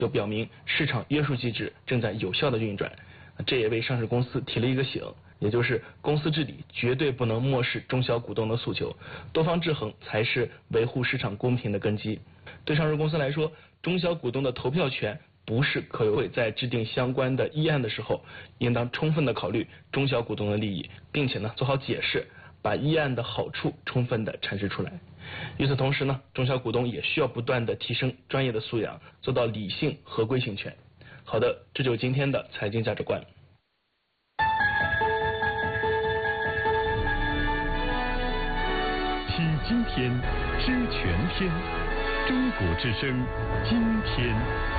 就表明市场约束机制正在有效的运转。这也为上市公司提了一个醒，也就是公司治理绝对不能漠视中小股东的诉求，多方制衡才是维护市场公平的根基。对上市公司来说，中小股东的投票权不是可委会在制定相关的议案的时候，应当充分的考虑中小股东的利益，并且做好解释，把议案的好处充分的阐释出来。与此同时中小股东也需要不断的提升专业的素养，做到理性合规性权。好的，这就是今天的财经价值观。 听今天，知全天，中国之声，今天。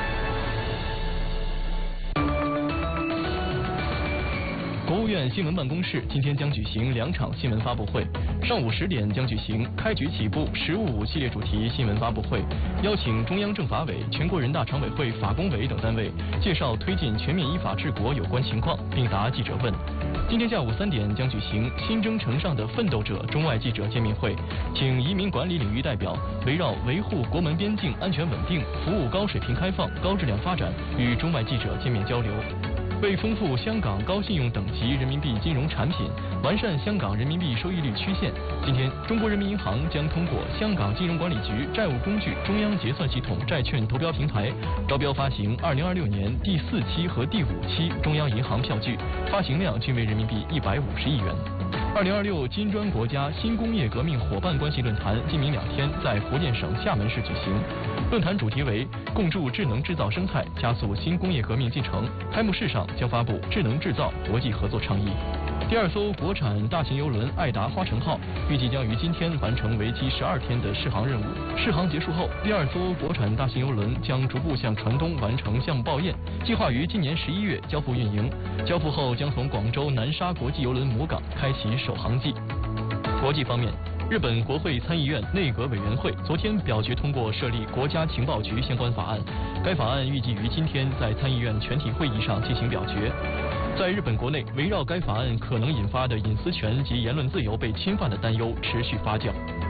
国务院新闻办公室今天将举行2场新闻发布会，上午10点将举行开局起步“15+5”系列主题新闻发布会，邀请中央政法委、全国人大常委会法工委等单位介绍推进全面依法治国有关情况，并答记者问。今天下午3点将举行新征程上的奋斗者中外记者见面会，请移民管理领域代表围绕维护国门边境安全稳定、服务高水平开放、高质量发展与中外记者见面交流。为丰富香港高信用等级人民币金融产品，完善香港人民币收益率曲线，今天中国人民银行将通过香港金融管理局债务工具中央结算系统债券投标平台招标发行2026年第4期和第5期中央银行票据，发行量均为人民币150亿元。2026金砖国家新工业革命伙伴关系论坛今明2天在福建省厦门市举行，论坛主题为共筑智能制造生态，加速新工业革命进程。开幕式上将发布智能制造国际合作倡议。第2艘国产大型邮轮爱达花城号预计将于今天完成为期12天的试航任务。试航结束后，第2艘国产大型邮轮将逐步向船东完成项目报验，计划于今年11月交付运营。交付后将从广州南沙国际邮轮母港开启首航季。国际方面，日本国会参议院内阁委员会昨天表决通过设立国家情报局相关法案，该法案预计于今天在参议院全体会议上进行表决。在日本国内，围绕该法案可能引发的隐私权及言论自由被侵犯的担忧持续发酵。